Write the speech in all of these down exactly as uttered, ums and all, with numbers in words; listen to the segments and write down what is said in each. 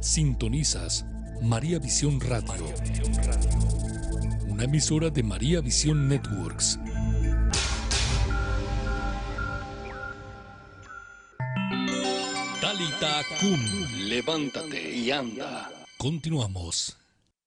Sintonizas María Visión Radio, una emisora de María Visión Networks. Talita Kum, levántate y anda. Continuamos.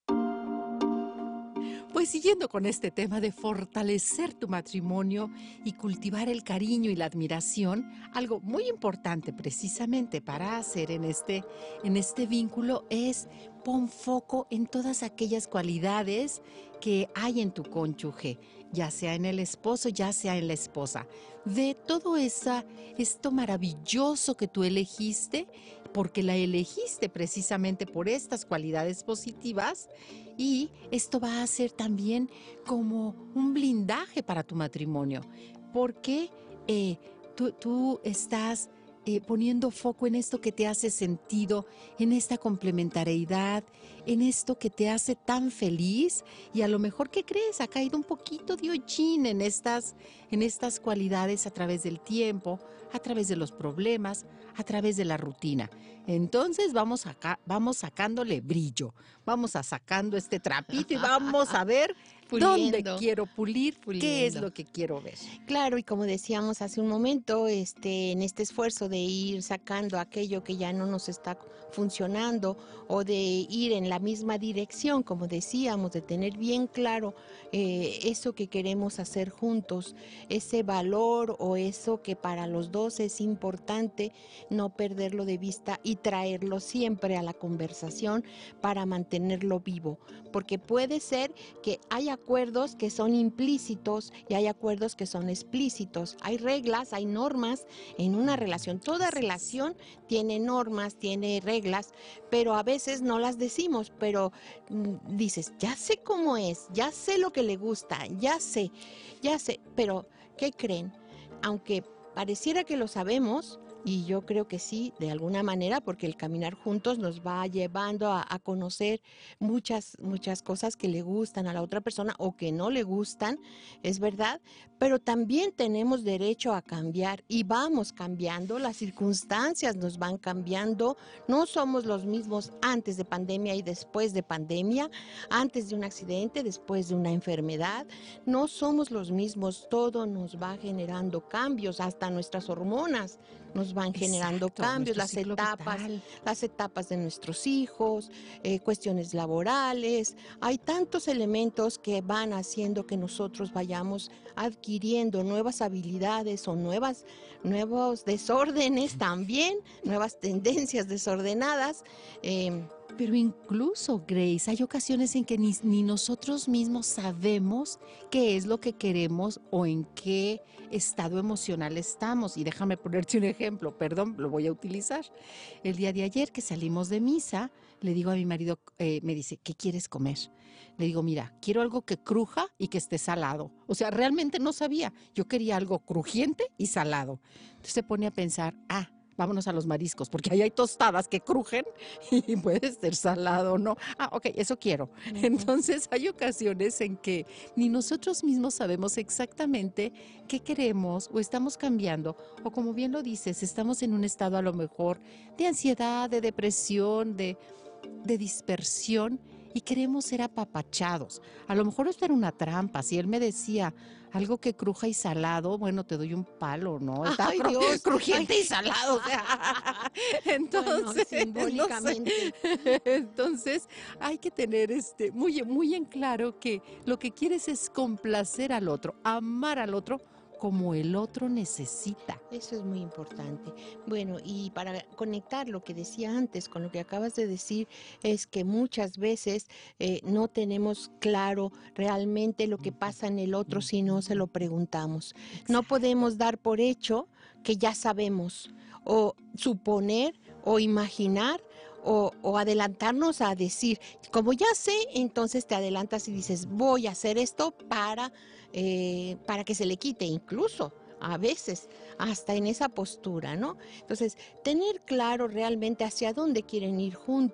Pues siguiendo con este tema de fortalecer tu matrimonio y cultivar el cariño y la admiración, algo muy importante precisamente para hacer en este, en este vínculo es pon foco en todas aquellas cualidades que hay en tu cónyuge, ya sea en el esposo, ya sea en la esposa. Ve todo esa, esto maravilloso que tú elegiste, porque la elegiste precisamente por estas cualidades positivas, y esto va a ser también como un blindaje para tu matrimonio, porque eh, tú, tú estás eh, poniendo foco en esto que te hace sentido, en esta complementariedad, en esto que te hace tan feliz, y a lo mejor, ¿qué crees? Ha caído un poquito de hollín en estas, en estas cualidades a través del tiempo, a través de los problemas, a través de la rutina. Entonces vamos acá, vamos sacándole brillo, vamos a sacando este trapito y vamos a ver dónde quiero pulir, puliendo. Qué es lo que quiero ver. Claro, y como decíamos hace un momento, este, en este esfuerzo de ir sacando aquello que ya no nos está funcionando, o de ir en la misma dirección, como decíamos, de tener bien claro eh, eso que queremos hacer juntos, ese valor o eso que para los dos es importante, no perderlo de vista y traerlo siempre a la conversación para mantenerlo vivo, porque puede ser que haya acuerdos que son implícitos y hay acuerdos que son explícitos. Hay reglas, hay normas en una relación. Toda relación tiene normas, tiene reglas, pero a veces no las decimos, pero mm, dices, ya sé cómo es, ya sé lo que le gusta, ya sé, ya sé, pero ¿qué creen? Aunque pareciera que lo sabemos, y yo creo que sí, de alguna manera, porque el caminar juntos nos va llevando a, a conocer muchas, muchas cosas que le gustan a la otra persona o que no le gustan, es verdad, pero también tenemos derecho a cambiar y vamos cambiando, las circunstancias nos van cambiando, no somos los mismos antes de pandemia y después de pandemia, antes de un accidente, después de una enfermedad, no somos los mismos, todo nos va generando cambios, hasta nuestras hormonas nos van generando Exacto, cambios, las etapas, vital. las etapas de nuestros hijos, eh, cuestiones laborales. Hay tantos elementos que van haciendo que nosotros vayamos adquiriendo nuevas habilidades o nuevas, nuevos desórdenes también, nuevas tendencias desordenadas. Eh, Pero incluso, Grace, hay ocasiones en que ni, ni nosotros mismos sabemos qué es lo que queremos o en qué estado emocional estamos. Y déjame ponerte un ejemplo, perdón, lo voy a utilizar. El día de ayer que salimos de misa, le digo a mi marido, eh, me dice, ¿qué quieres comer? Le digo, mira, quiero algo que cruja y que esté salado. O sea, realmente no sabía. Yo quería algo crujiente y salado. Entonces se pone a pensar, ah, vámonos a los mariscos, porque ahí hay tostadas que crujen y puede ser salado o no. Ah, ok, eso quiero. Uh-huh. Entonces hay ocasiones en que ni nosotros mismos sabemos exactamente qué queremos o estamos cambiando, o como bien lo dices, estamos en un estado a lo mejor de ansiedad, de depresión, de, de dispersión, y queremos ser apapachados. A lo mejor esto era una trampa. Si él me decía algo que cruja y salado, bueno, te doy un palo, ¿no? Está ay, cru- Dios, crujiente ay. y salado. O sea, entonces, bueno, simbólicamente. No sé. Entonces, hay que tener este muy, muy en claro que lo que quieres es complacer al otro, amar al otro como el otro necesita. Eso es muy importante. Bueno, y para conectar lo que decía antes con lo que acabas de decir, es que muchas veces eh, no tenemos claro realmente lo que pasa en el otro si no se lo preguntamos. Exacto. No podemos dar por hecho que ya sabemos, o suponer, o imaginar, O, o adelantarnos a decir, como ya sé, entonces te adelantas y dices, voy a hacer esto para, eh, para que se le quite, incluso a veces hasta en esa postura, ¿no? Entonces, tener claro realmente hacia dónde quieren ir juntos.